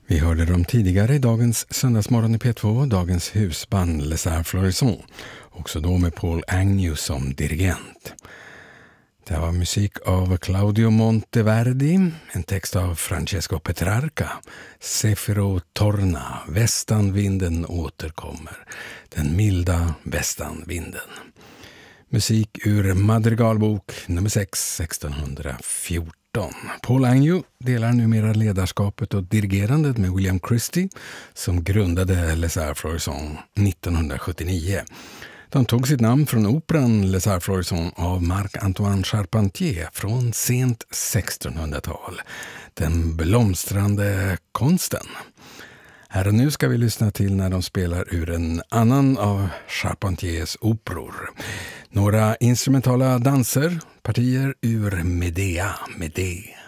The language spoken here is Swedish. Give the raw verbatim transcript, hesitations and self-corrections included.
Vi hörde dem tidigare i dagens söndagsmorgon i P två, dagens husband Les Arts Florissants, också då med Paul Agnew som dirigent. Det var musik av Claudio Monteverdi, en text av Francesco Petrarca, Zefiro torna, västanvinden återkommer, den milda västanvinden. Musik ur Madrigalbok nummer sex, sextonhundrafjorton. Paul Agnew delar numera ledarskapet och dirigerandet med William Christie som grundade Les Arts Florissants nittonhundrasjuttionio. De tog sitt namn från operan Les Arts Florissants av Marc-Antoine Charpentier från sent sextonhundratal. Den blomstrande konsten. Här och nu ska vi lyssna till när de spelar ur en annan av Charpentiers operor. Några instrumentala danser, partier ur Medea, Medea.